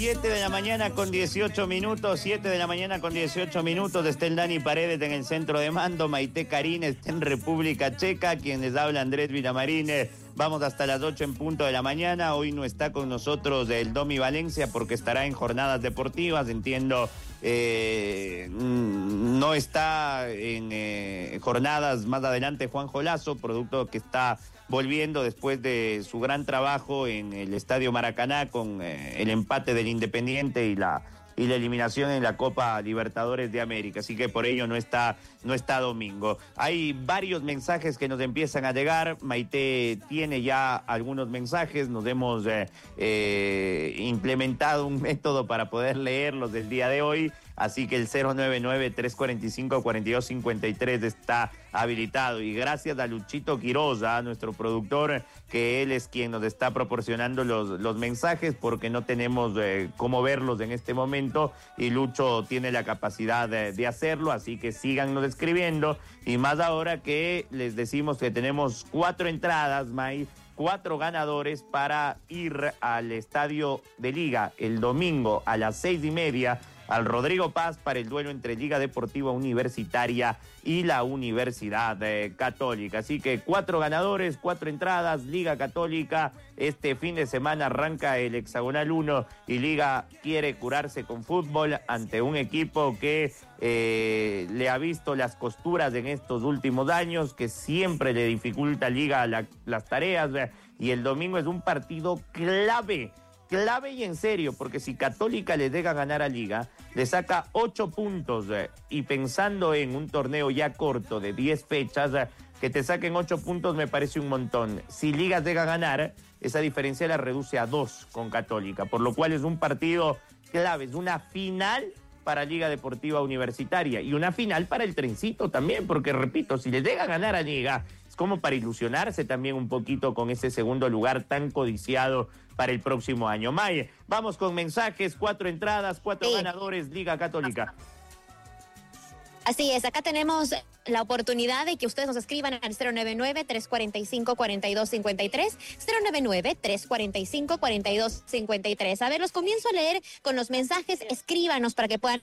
7 de la mañana con 18 minutos, 7 de la mañana con 18 minutos. Está el Dani Paredes en el centro de mando, Maite Karin está en República Checa, quien les habla Andrés Villamarín. Vamos hasta las 8 en punto de la mañana. Hoy no está con nosotros el Domi Valencia porque estará en jornadas deportivas, entiendo. No está en jornadas más adelante Juanjo Lazo, producto que está volviendo después de su gran trabajo en el Estadio Maracaná con el empate del Independiente y la eliminación en la Copa Libertadores de América, así que por ello no está Domingo. Hay varios mensajes que nos empiezan a llegar. Maite tiene ya algunos mensajes, nos hemos implementado un método para poder leerlos del día de hoy, así que el 099-345-4253 está habilitado, y gracias a Luchito Quiroza, nuestro productor, que él es quien nos está proporcionando los mensajes, porque no tenemos cómo verlos en este momento, y Lucho tiene la capacidad de hacerlo, así que síganos escribiendo, y más ahora que les decimos que tenemos 4 entradas, May, 4 ganadores para ir al estadio de Liga el domingo a las 6:30 al Rodrigo Paz para el duelo entre Liga Deportiva Universitaria y la Universidad Católica. Así que 4 ganadores, 4 entradas, Liga Católica. Este fin de semana arranca el Hexagonal 1 y Liga quiere curarse con fútbol ante un equipo que le ha visto las costuras en estos últimos años, que siempre le dificulta a Liga las tareas, y el domingo es un partido clave y en serio, porque si Católica le deja ganar a Liga, le saca 8 puntos, y pensando en un torneo ya corto de 10 fechas, que te saquen 8 puntos me parece un montón. Si Liga deja ganar, esa diferencia la reduce a 2 con Católica, por lo cual es un partido clave, es una final para Liga Deportiva Universitaria y una final para el Trencito también, porque repito, si le deja ganar a Liga, es como para ilusionarse también un poquito con ese segundo lugar tan codiciado para el próximo año. May, vamos con mensajes, 4 entradas, 4 ganadores, Liga Católica. Así es, acá tenemos la oportunidad de que ustedes nos escriban al 099-345-4253, 099-345-4253. A ver, los comienzo a leer con los mensajes, escríbanos para que puedan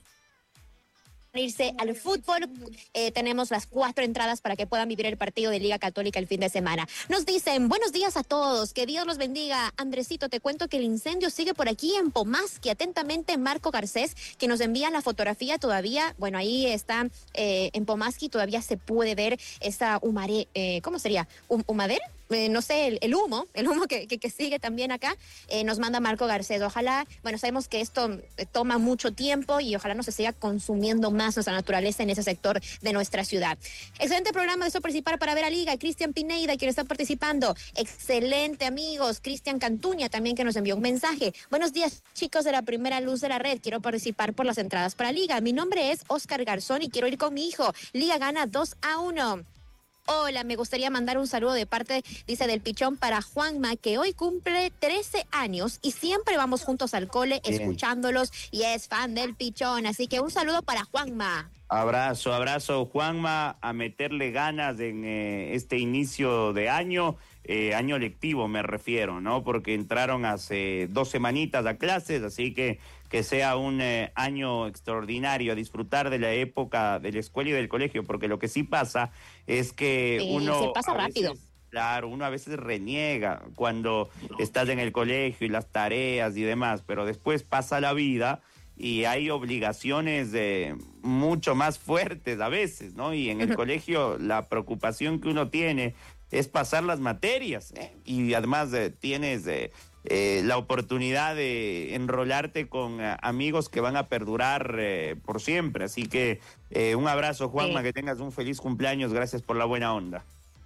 irse al fútbol. Tenemos las 4 entradas para que puedan vivir el partido de Liga Católica el fin de semana. Nos dicen, buenos días a todos, que Dios los bendiga. Andresito, te cuento que el incendio sigue por aquí en Pomasqui. Atentamente, Marco Garcés, que nos envía la fotografía todavía. Bueno, ahí está en Pomasqui, todavía se puede ver esa humaré, ¿cómo sería? ¿Humadera? No sé, el humo que sigue también acá, nos manda Marco Garcés. Ojalá, bueno, sabemos que esto toma mucho tiempo y ojalá no se siga consumiendo más nuestra naturaleza en ese sector de nuestra ciudad. Excelente programa de Eso Participar para ver a Liga. Cristian Pineida, quien está participando. Excelente, amigos. Cristian Cantuña también, que nos envió un mensaje. Buenos días, chicos de la primera luz de la red. Quiero participar por las entradas para Liga. Mi nombre es Oscar Garzón y quiero ir con mi hijo. Liga gana 2-1. Hola, me gustaría mandar un saludo de parte, dice, del Pichón para Juanma, que hoy cumple 13 años y siempre vamos juntos al cole escuchándolos y es fan del Pichón, así que un saludo para Juanma. Abrazo, Juanma, a meterle ganas en este inicio de año lectivo me refiero, ¿no? Porque entraron hace 2 semanitas a clases, así que sea un año extraordinario, a disfrutar de la época de la escuela y del colegio, porque lo que sí pasa es que uno... Se pasa rápido. Claro, uno a veces reniega cuando estás en el colegio y las tareas y demás, pero después pasa la vida y hay obligaciones mucho más fuertes a veces, ¿no? Y en el colegio la preocupación que uno tiene es pasar las materias, y además tienes la oportunidad de enrolarte con amigos que van a perdurar por siempre. Así que un abrazo, Juanma, que tengas un feliz cumpleaños, gracias por la buena onda.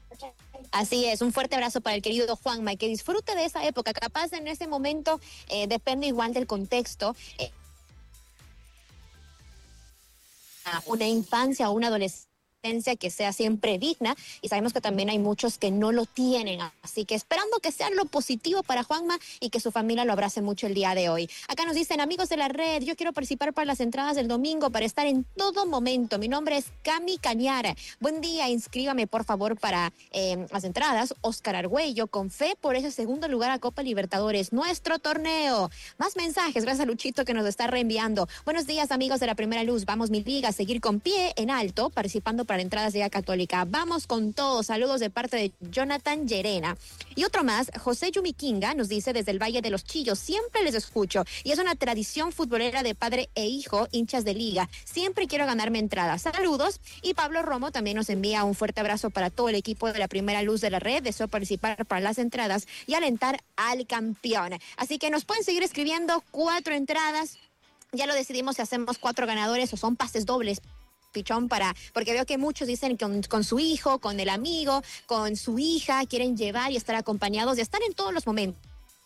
Así es, un fuerte abrazo para el querido Juanma y que disfrute de esa época. Capaz en ese momento depende igual del contexto. Una infancia o una adolescencia que sea siempre digna, y sabemos que también hay muchos que no lo tienen, así que esperando que sea lo positivo para Juanma y que su familia lo abrace mucho el día de hoy. Acá nos dicen, amigos de la red, yo quiero participar para las entradas del domingo para estar en todo momento. Mi nombre es Cami Cañara. Buen día, inscríbame por favor para las entradas. Oscar Argüello, con fe por ese segundo lugar a Copa Libertadores, nuestro torneo. Más mensajes, gracias a Luchito que nos está reenviando. Buenos días, amigos de la Primera Luz. Vamos, mi liga, a seguir con pie en alto, participando para entradas de Liga Católica. Vamos con todo. Saludos de parte de Jonathan Llerena. Y otro más, José Yumiquinga, nos dice desde el Valle de los Chillos, siempre les escucho. Y es una tradición futbolera de padre e hijo, hinchas de liga. Siempre quiero ganarme entradas. Saludos. Y Pablo Romo también nos envía un fuerte abrazo para todo el equipo de la Primera Luz de la red. Deseo participar para las entradas y alentar al campeón. Así que nos pueden seguir escribiendo 4 entradas. Ya lo decidimos si hacemos 4 ganadores o son pases dobles, Pichón, porque veo que muchos dicen que con su hijo, con el amigo, con su hija, quieren llevar y estar acompañados y estar en todos los momentos.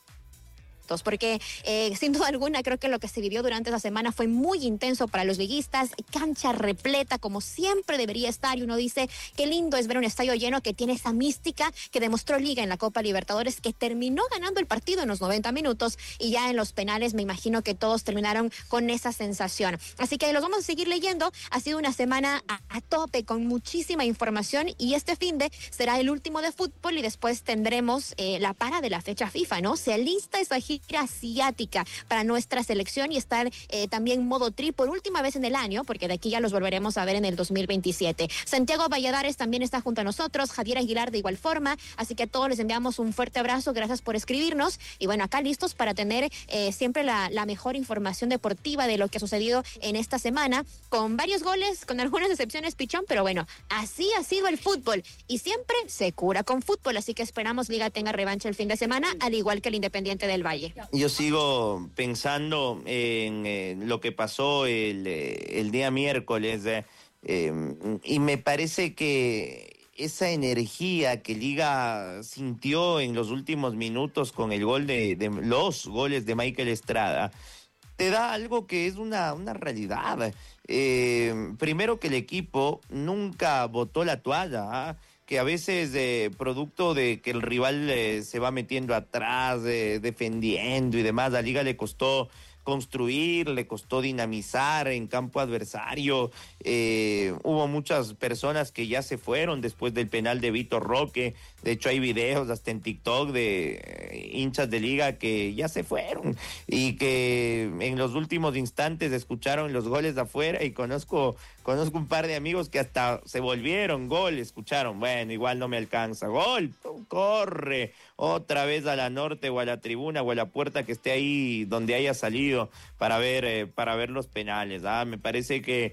Porque sin duda alguna creo que lo que se vivió durante esa semana fue muy intenso para los liguistas, cancha repleta como siempre debería estar, y uno dice qué lindo es ver un estadio lleno que tiene esa mística que demostró Liga en la Copa Libertadores, que terminó ganando el partido en los 90 minutos y ya en los penales me imagino que todos terminaron con esa sensación. Así que los vamos a seguir leyendo. Ha sido una semana a tope con muchísima información y este finde será el último de fútbol y después tendremos la para de la fecha FIFA, ¿no? Se alista esa gira asiática para nuestra selección y estar también modo tri por última vez en el año, porque de aquí ya los volveremos a ver en el 2027. Santiago Valladares también está junto a nosotros, Javier Aguilar de igual forma, así que a todos les enviamos un fuerte abrazo, gracias por escribirnos y bueno, acá listos para tener siempre la mejor información deportiva de lo que ha sucedido en esta semana, con varios goles, con algunas excepciones, Pichón, pero bueno, así ha sido el fútbol y siempre se cura con fútbol, así que esperamos Liga tenga revancha el fin de semana, al igual que el Independiente del Valle. Yo sigo pensando en lo que pasó el día miércoles y me parece que esa energía que Liga sintió en los últimos minutos con el gol de los goles de Michael Estrada te da algo que es una realidad. Primero que el equipo nunca botó la toalla, que a veces producto de que el rival se va metiendo atrás, defendiendo y demás, a Liga le costó construir, le costó dinamizar en campo adversario. Hubo muchas personas que ya se fueron después del penal de Vitor Roque. De hecho, hay videos hasta en TikTok de hinchas de Liga que ya se fueron y que en los últimos instantes escucharon los goles de afuera y conozco un par de amigos que hasta se volvieron gol, escucharon, bueno, igual no me alcanza, gol, corre otra vez a la norte o a la tribuna o a la puerta que esté ahí donde haya salido para ver los penales. Me parece que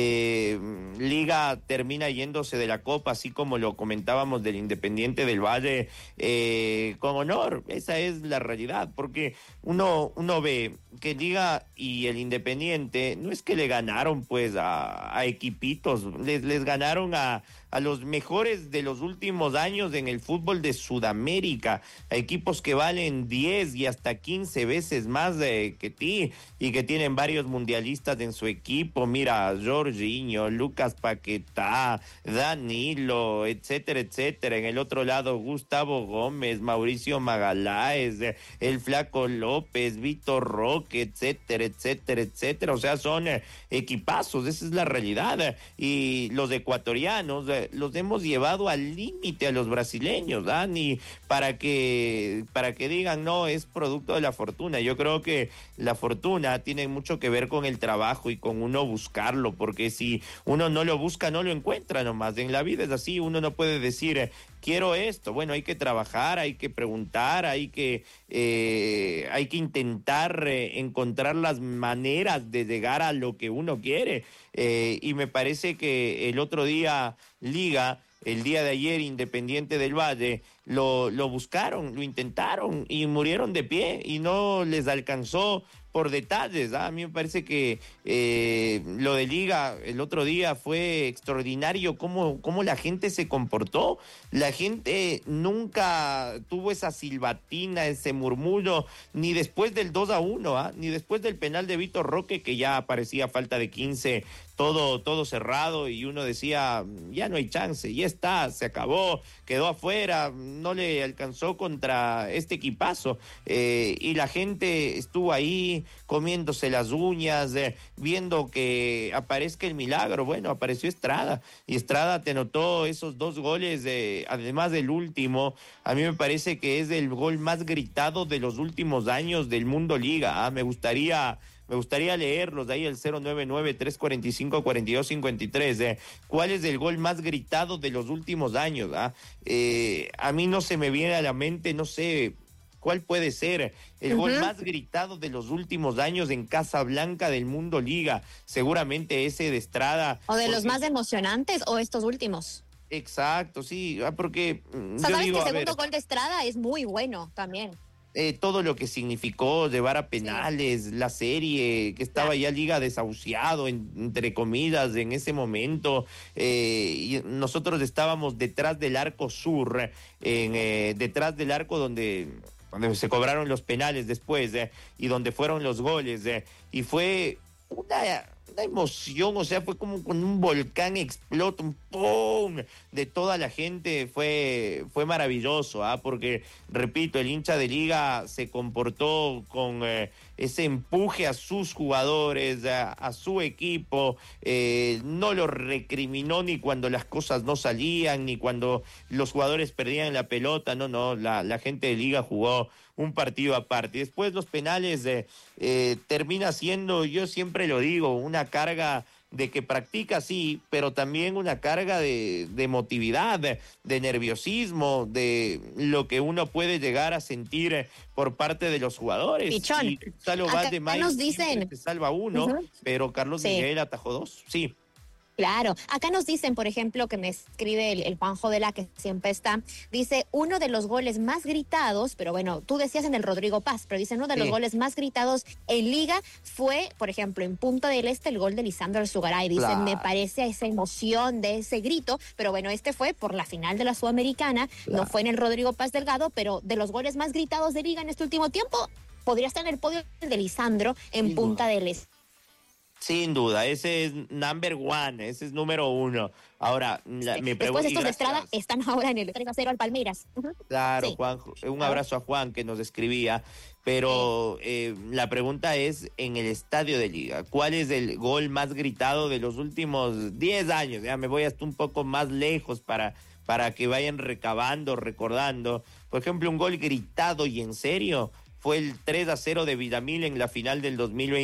Liga termina yéndose de la Copa, así como lo comentábamos del Independiente del Valle, con honor. Esa es la realidad, porque uno ve que Liga y el Independiente no es que le ganaron pues a equipitos, les ganaron a los mejores de los últimos años en el fútbol de Sudamérica, a equipos que valen 10 y hasta 15 veces más que ti y que tienen varios mundialistas en su equipo. Mira, Jorginho, Lucas Paquetá, Danilo, etcétera, etcétera. En el otro lado, Gustavo Gómez, Mauricio Magaláes, el Flaco López, Vitor Roque, etcétera, etcétera, etcétera. O sea, son equipazos, esa es la realidad. Y los ecuatorianos los hemos llevado al límite a los brasileños, ni para que digan, no, es producto de la fortuna. Yo creo que la fortuna tiene mucho que ver con el trabajo y con uno buscarlo, porque si uno no lo busca, no lo encuentra nomás. En la vida es así, uno no puede decir, quiero esto. Bueno, hay que trabajar, hay que preguntar, hay que intentar encontrar las maneras de llegar a lo que uno quiere. Y me parece que el otro día Liga, el día de ayer Independiente del Valle, lo buscaron, lo intentaron y murieron de pie y no les alcanzó por detalles. A mí me parece que lo de Liga el otro día fue extraordinario, cómo la gente se comportó. La gente nunca tuvo esa silbatina, ese murmullo, ni después del 2-1, ni después del penal de Vitor Roque, que ya parecía falta de 15, todo cerrado, y uno decía, ya no hay chance, ya está, se acabó, quedó afuera, no le alcanzó contra este equipazo, y la gente estuvo ahí comiéndose las uñas, viendo que aparezca el milagro. Bueno, apareció Estrada, y Estrada te anotó esos 2 goles, además del último. A mí me parece que es el gol más gritado de los últimos años del Mundo Liga. Me gustaría leerlos, de ahí el 099-345-4253. ¿Cuál es el gol más gritado de los últimos años? A mí no se me viene a la mente, no sé cuál puede ser el gol más gritado de los últimos años en Casablanca del Mundo Liga. Seguramente ese de Estrada. ¿O de los más emocionantes o estos últimos? Exacto, sí, porque ¿Sabes que el segundo gol de Estrada es muy bueno también? Todo lo que significó llevar a penales, la serie, que estaba ya Liga desahuciado, entre comillas, en ese momento, y nosotros estábamos detrás del arco sur, detrás del arco donde se cobraron los penales después, y donde fueron los goles, y fue una emoción, o sea, fue como con un volcán explota, un ¡pum! De toda la gente. Fue maravilloso, porque, repito, el hincha de Liga se comportó con ese empuje a sus jugadores, a su equipo, no lo recriminó ni cuando las cosas no salían, ni cuando los jugadores perdían la pelota. No, la gente de Liga jugó un partido aparte. Y después los penales termina siendo, yo siempre lo digo, una carga de que practica, sí, pero también una carga de emotividad, de nerviosismo, de lo que uno puede llegar a sentir por parte de los jugadores. Pichón, y Gonzalo Valdemar nos dicen, se salva uno, pero Carlos Miguel atajó 2, sí. Claro, acá nos dicen, por ejemplo, que me escribe el Juanjo de la que siempre está, dice, uno de los goles más gritados, pero bueno, tú decías en el Rodrigo Paz, pero dice, uno de los goles más gritados en Liga fue, por ejemplo, en Punta del Este, el gol de Lisandro Alzugaray. Dicen, me parece esa emoción de ese grito, pero bueno, este fue por la final de la Sudamericana, no fue en el Rodrigo Paz Delgado, pero de los goles más gritados de Liga en este último tiempo, podría estar en el podio de Lisandro en Punta del Este. Sin duda, ese es number one, ese es número 1. Ahora, mi pregunta. Después estos de Estrada están ahora en el 3-0 al Palmeiras. Claro, Juan, un abrazo a Juan que nos escribía, pero la pregunta es, en el estadio de Liga, ¿cuál es el gol más gritado de los últimos 10 años? Ya me voy hasta un poco más lejos para que vayan recabando, recordando. Por ejemplo, un gol gritado y en serio fue el 3-0 de Villamil en la final del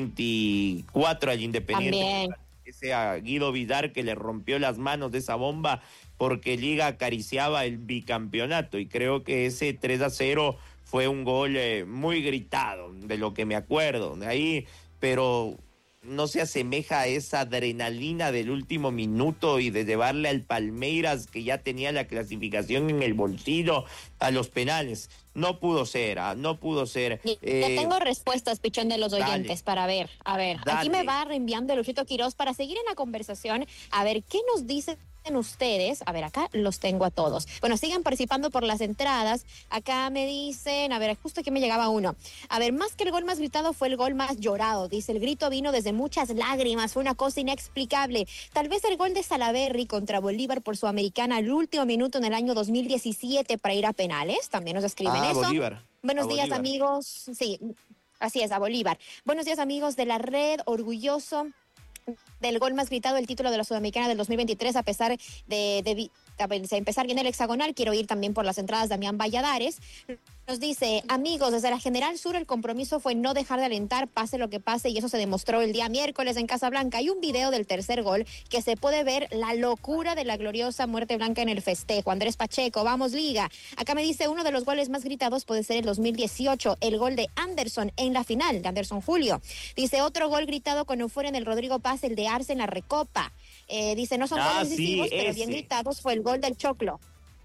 2024 al Independiente. También. Ese a Guido Vidar que le rompió las manos de esa bomba porque Liga acariciaba el bicampeonato, y creo que ese 3-0 fue un gol muy gritado, de lo que me acuerdo, de ahí, pero no se asemeja a esa adrenalina del último minuto y de llevarle al Palmeiras, que ya tenía la clasificación en el bolsillo, a los penales. No pudo ser, no pudo ser. Ya tengo respuestas, Pichón, de los oyentes, para ver. A ver, aquí me va reenviando Luchito Quiroz para seguir en la conversación. A ver, ¿qué nos dicen ustedes? A ver, acá los tengo a todos. Bueno, sigan participando por las entradas. Acá me dicen, a ver, justo aquí me llegaba uno. A ver, más que el gol más gritado fue el gol más llorado. Dice, el grito vino desde muchas lágrimas, fue una cosa inexplicable. Tal vez el gol de Salaverry contra Bolívar por Sudamericana al último minuto en el año 2017 para ir a penales. También nos escriben eso. Bolívar. Buenos días, Bolívar. Amigos. Sí, así es, a Bolívar. Buenos días, amigos de la red. Orgulloso del gol más gritado, el título de la Sudamericana del 2023, a pesar de empezar bien el hexagonal. Quiero ir también por las entradas. Damián Valladares nos dice, amigos, desde la General Sur el compromiso fue no dejar de alentar, pase lo que pase, y eso se demostró el día miércoles en Casablanca. Hay un video del tercer gol que se puede ver la locura de la gloriosa muerte blanca en el festejo. Andrés Pacheco, vamos Liga. Acá me dice, uno de los goles más gritados puede ser el 2018, el gol de Anderson en la final, de Anderson Julio. Dice, otro gol gritado con euforia en el Rodrigo Paz, el de Arce en la Recopa. Dice, no son goles decisivos, pero bien gritados fue el gol del Choclo.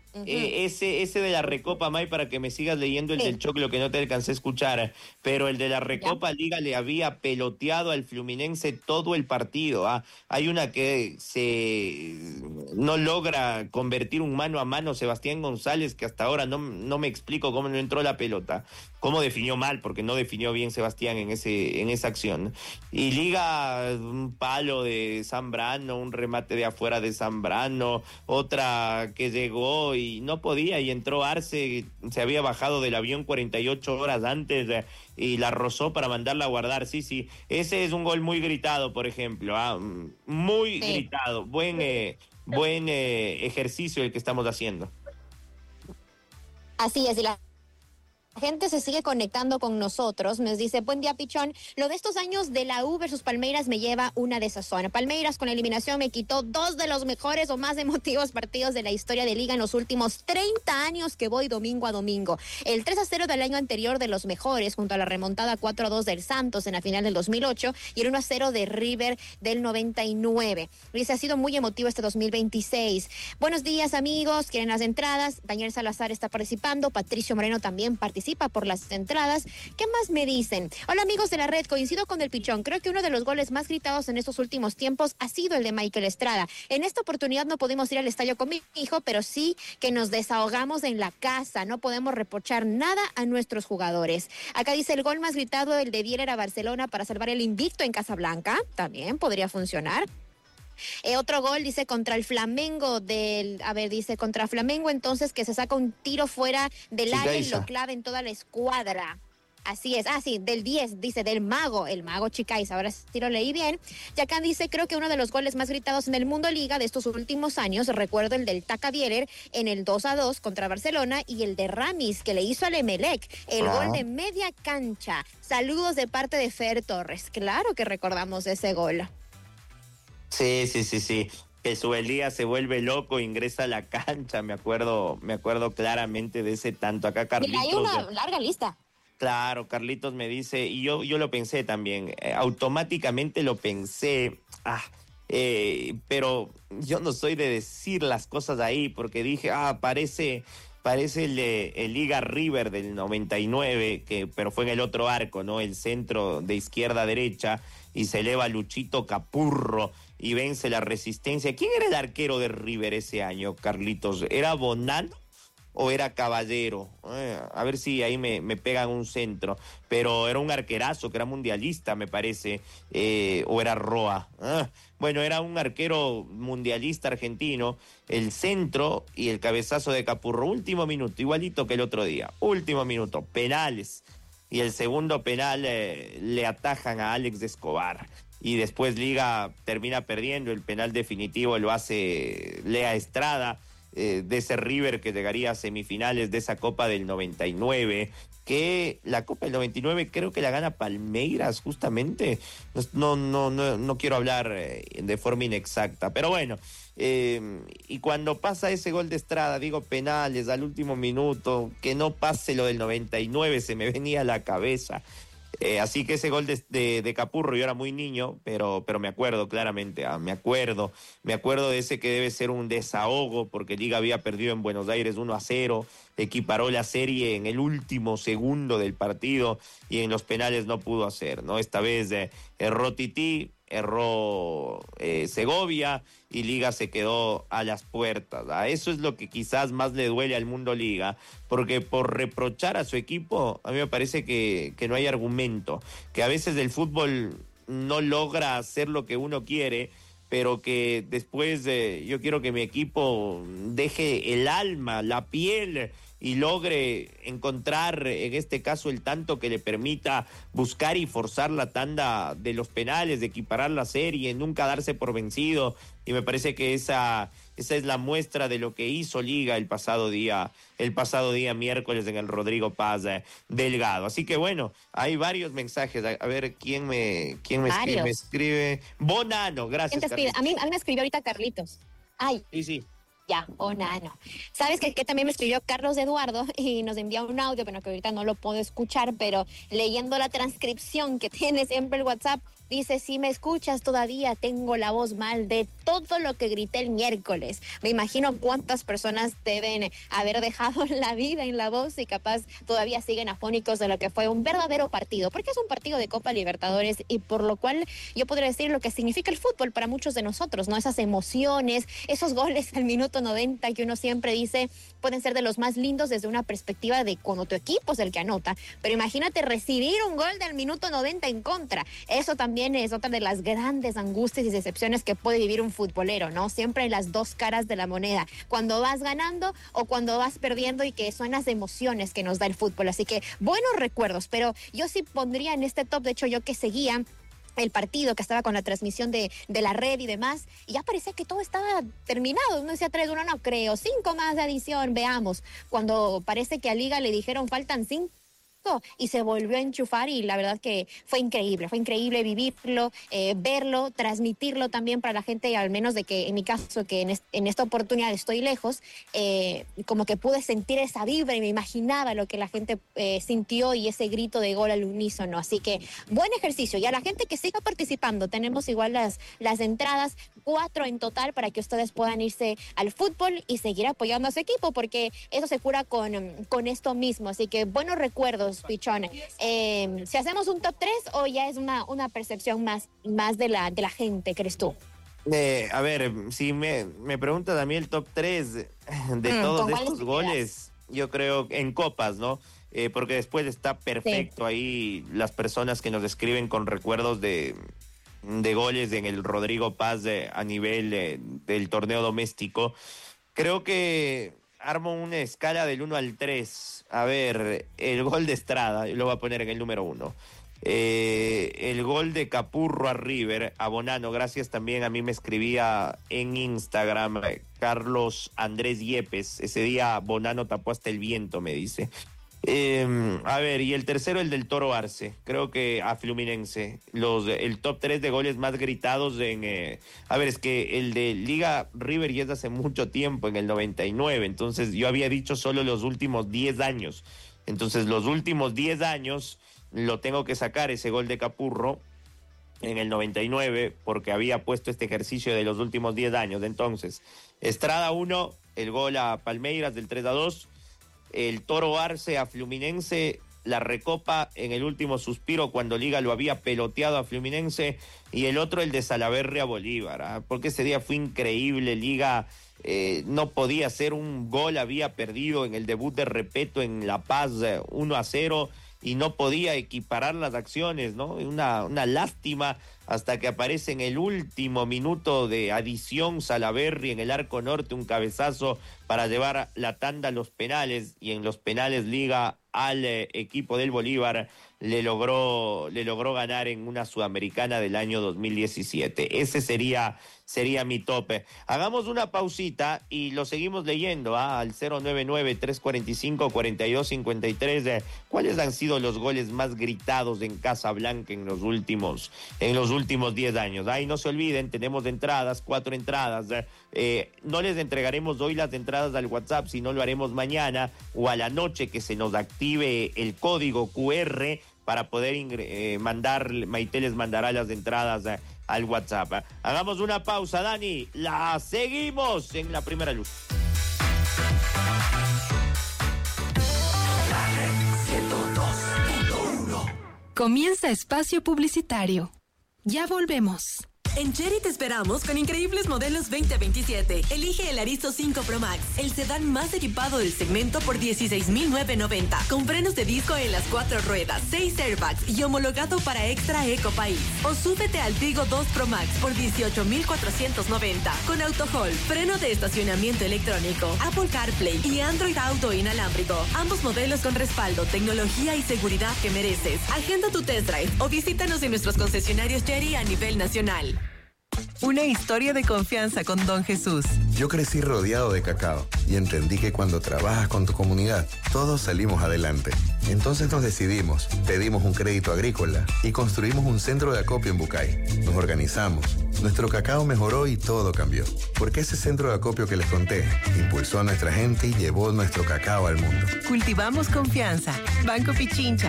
Ese de la Recopa, May, para que me sigas leyendo el del Choclo que no te alcancé a escuchar, pero el de la Recopa Liga le había peloteado al Fluminense todo el partido. Hay una que no logra convertir un mano a mano Sebastián González, que hasta ahora no me explico cómo no entró la pelota, cómo definió mal, porque no definió bien Sebastián en esa acción. Y Liga, un palo de Zambrano, un remate de afuera de Zambrano, otra que llegó y no podía, y entró Arce, se había bajado del avión 48 horas antes y la rozó para mandarla a guardar. Sí, ese es un gol muy gritado, por ejemplo, muy gritado, buen ejercicio el que estamos haciendo. Así es, y la gente se sigue conectando con nosotros. Nos dice, buen día, Pichón. Lo de estos años de la U versus Palmeiras me lleva una desazón. Palmeiras con la eliminación me quitó 2 de los mejores o más emotivos partidos de la historia de Liga en los últimos 30 años que voy domingo a domingo. El 3-0 del año anterior de los mejores, junto a la remontada 4-2 del Santos en la final del 2008 y el 1-0 de River del 99. Dice, ha sido muy emotivo este 2026. Buenos días, amigos. ¿Quieren las entradas? Daniel Salazar está participando. Patricio Moreno también participa por las entradas. ¿Qué más me dicen? Hola, amigos de la red, coincido con el Pichón. Creo que uno de los goles más gritados en estos últimos tiempos ha sido el de Michael Estrada. En esta oportunidad no pudimos ir al estadio con mi hijo, pero sí que nos desahogamos en la casa. No podemos reprochar nada a nuestros jugadores. Acá dice el gol más gritado, el de Vieira a Barcelona para salvar el invicto en Casablanca. También podría funcionar. Otro gol, dice, contra el Flamengo dice, contra Flamengo, entonces, que se saca un tiro fuera del área y lo clava en toda la escuadra. Así es, sí, del 10, dice, el mago Chicaiza, ahora sí lo leí bien. Y acá dice, creo que uno de los goles más gritados en el Mundo Liga de estos últimos años, recuerdo el del Taca Bieler en el 2-2 contra Barcelona y el de Ramis, que le hizo al Emelec, el gol de media cancha. Saludos de parte de Fer Torres. Claro que recordamos ese gol. Sí. Que Subeldía se vuelve loco, ingresa a la cancha, me acuerdo claramente de ese tanto. Acá Carlitos. Mira, hay una larga lista. Claro, Carlitos me dice, y yo lo pensé también, automáticamente lo pensé, pero yo no soy de decir las cosas ahí, porque dije, parece el Liga River del 99, pero fue en el otro arco, ¿no? El centro de izquierda a derecha, y se eleva Luchito Capurro y vence la Resistencia. ¿Quién era el arquero de River ese año, Carlitos? ¿Era Bonano o era Caballero? A ver si ahí me pegan un centro. Pero era un arquerazo que era mundialista, me parece, o era Roa. Bueno, era un arquero mundialista argentino. El centro y el cabezazo de Capurro, último minuto, igualito que el otro día. Último minuto, penales. Y el segundo penal le atajan a Alex Escobar. Y después Liga termina perdiendo. El penal definitivo lo hace Lea Estrada, de ese River que llegaría a semifinales de esa Copa del 99, que la Copa del 99 creo que la gana Palmeiras justamente. No quiero hablar de forma inexacta, pero bueno, y cuando pasa ese gol de Estrada, digo, penales al último minuto, que no pase lo del 99, se me venía a la cabeza. Así que ese gol de Capurro, yo era muy niño, pero me acuerdo claramente, me acuerdo de ese que debe ser un desahogo, porque Liga había perdido en Buenos Aires 1-0, equiparó la serie en el último segundo del partido y en los penales no pudo hacer, ¿no? Esta vez erró Tití, erró Segovia y Liga se quedó a las puertas. Eso es lo que quizás más le duele al Mundo Liga, porque por reprochar a su equipo, a mí me parece que no hay argumento, que a veces el fútbol no logra hacer lo que uno quiere, pero que después yo quiero que mi equipo deje el alma, la piel y logre encontrar, en este caso, el tanto que le permita buscar y forzar la tanda de los penales, de equiparar la serie, nunca darse por vencido. Y me parece que esa es la muestra de lo que hizo Liga el pasado día miércoles en el Rodrigo Paz Delgado. Así que bueno, hay varios mensajes. A ver, ¿quién me escribe? Me escribe Bonano, gracias. ¿Quién te escribe? A mí me escribió ahorita Carlitos. Sí. Ya, Onano. ¿Sabes que también me escribió Carlos Eduardo y nos envió un audio, pero que ahorita no lo puedo escuchar, pero leyendo la transcripción que tiene siempre el WhatsApp, dice, si me escuchas todavía tengo la voz mal de todo lo que grité el miércoles. Me imagino cuántas personas deben haber dejado la vida en la voz y capaz todavía siguen afónicos de lo que fue un verdadero partido, porque es un partido de Copa Libertadores y por lo cual yo podría decir lo que significa el fútbol para muchos de nosotros, ¿no? Esas emociones, esos goles al minuto 90 que uno siempre dice pueden ser de los más lindos desde una perspectiva de cuando tu equipo es el que anota, pero imagínate recibir un gol del minuto 90 en contra. Eso también es otra de las grandes angustias y decepciones que puede vivir un futbolero, ¿no? Siempre hay las dos caras de la moneda, cuando vas ganando o cuando vas perdiendo, y que son las emociones que nos da el fútbol. Así que buenos recuerdos, pero yo sí pondría en este top, de hecho yo que seguía el partido, que estaba con la transmisión de la red y demás, y ya parecía que todo estaba terminado. Uno decía 3-1, no creo, 5 más de adición, veamos. Cuando parece que a Liga le dijeron faltan 5 y se volvió a enchufar, y la verdad que fue increíble vivirlo, verlo, transmitirlo también para la gente, al menos de que en mi caso, que en esta oportunidad estoy lejos, como que pude sentir esa vibra y me imaginaba lo que la gente sintió y ese grito de gol al unísono. Así que buen ejercicio, y a la gente que siga participando, tenemos igual las entradas, 4 en total, para que ustedes puedan irse al fútbol y seguir apoyando a su equipo, porque eso se cura con esto mismo. Así que buenos recuerdos, Pichón. Si hacemos un top 3 o ya es una percepción más de la gente, ¿crees tú? A ver, si me preguntas a mí el top 3 de todos estos goles, yo creo en copas, ¿no? Porque después está perfecto ahí las personas que nos escriben con recuerdos de goles en el Rodrigo Paz a nivel del torneo doméstico. Creo que armo una escala del 1 al 3. A ver, el gol de Estrada, lo voy a poner en el número 1. El gol de Capurro a River, a Bonano, gracias también, a mí me escribía en Instagram Carlos Andrés Yepes, ese día Bonano tapó hasta el viento, me dice. A ver, y el tercero, el del Toro Arce, creo que a Fluminense, el top 3 de goles más gritados a ver, es que el de Liga River ya es de hace mucho tiempo, en el 99, entonces yo había dicho solo los últimos 10 años, entonces los últimos 10 años lo tengo que sacar, ese gol de Capurro en el 99, porque había puesto este ejercicio de los últimos 10 años, entonces Estrada 1, el gol a Palmeiras del 3-2, el Toro Arce a Fluminense, la recopa en el último suspiro cuando Liga lo había peloteado a Fluminense, y el otro el de Salaverry a Bolívar, porque ese día fue increíble. Liga no podía hacer un gol, había perdido en el debut de Repeto en La Paz 1-0 y no podía equiparar las acciones, ¿no? Una lástima, hasta que aparece en el último minuto de adición Salaverry en el arco norte, un cabezazo para llevar la tanda a los penales, y en los penales Liga al equipo del Bolívar le logró ganar en una Sudamericana del año 2017. Ese sería mi tope. Hagamos una pausita y lo seguimos leyendo al 099-345-4253. ¿Cuáles han sido los goles más gritados en Casablanca en los últimos 10 años? Ay, no se olviden, tenemos entradas, 4 entradas. No les entregaremos hoy las entradas al WhatsApp, sino lo haremos mañana o a la noche, que se nos active el código QR para poder mandar. Maite les mandará las entradas al WhatsApp. Hagamos una pausa, Dani. La seguimos en la primera luz. Comienza espacio publicitario. Ya volvemos. En Chery te esperamos con increíbles modelos 2027. Elige el Aristo 5 Pro Max, el sedán más equipado del segmento, por $16,990. Con frenos de disco en las 4 ruedas, 6 airbags y homologado para Extra Eco País. O súbete al Tigo 2 Pro Max por $18,490. Con AutoHold, freno de estacionamiento electrónico, Apple CarPlay y Android Auto inalámbrico. Ambos modelos con respaldo, tecnología y seguridad que mereces. Agenda tu test drive o visítanos en nuestros concesionarios Chery a nivel nacional. Una historia de confianza con Don Jesús. Yo crecí rodeado de cacao y entendí que cuando trabajas con tu comunidad, todos salimos adelante. Entonces nos decidimos, pedimos un crédito agrícola y construimos un centro de acopio en Bucay. Nos organizamos, nuestro cacao mejoró y todo cambió. Porque ese centro de acopio que les conté impulsó a nuestra gente y llevó nuestro cacao al mundo. Cultivamos confianza. Banco Pichincha.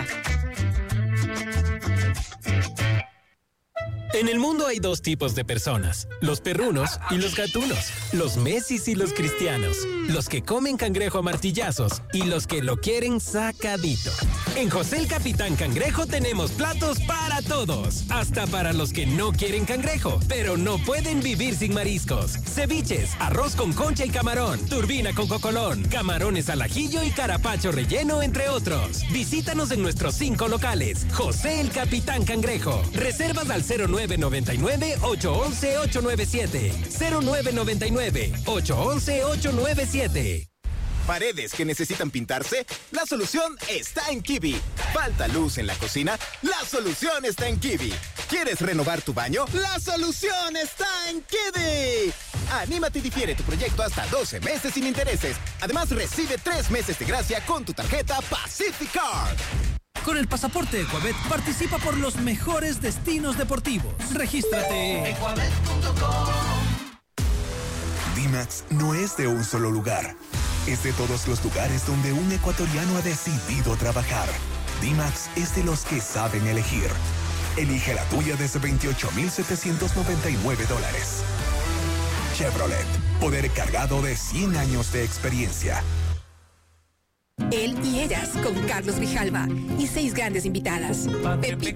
En el mundo hay dos tipos de personas, los perrunos y los gatunos, los mesis y los cristianos, los que comen cangrejo a martillazos y los que lo quieren sacadito. En José el Capitán Cangrejo tenemos platos para todos, hasta para los que no quieren cangrejo, pero no pueden vivir sin mariscos. Ceviches, arroz con concha y camarón, turbina con cocolón, camarones al ajillo y carapacho relleno, entre otros. Visítanos en nuestros 5 locales. José el Capitán Cangrejo. Reservas al 0999-811-897. 0999-811-897. ¿Paredes que necesitan pintarse? La solución está en Kiwi. ¿Falta luz en la cocina? La solución está en Kiwi. ¿Quieres renovar tu baño? La solución está en Kiwi. Anímate y difiere tu proyecto hasta 12 meses sin intereses. Además, recibe 3 meses de gracia con tu tarjeta Pacific Card. Con el pasaporte Ecuabet participa por los mejores destinos deportivos. Regístrate en ecuabet.com. D-Max no es de un solo lugar. Es de todos los lugares donde un ecuatoriano ha decidido trabajar. D-Max es de los que saben elegir. Elige la tuya desde $28,799. Chevrolet, poder cargado de 100 años de experiencia. Él y ellas con Carlos Grijalva y 6 grandes invitadas. Pepito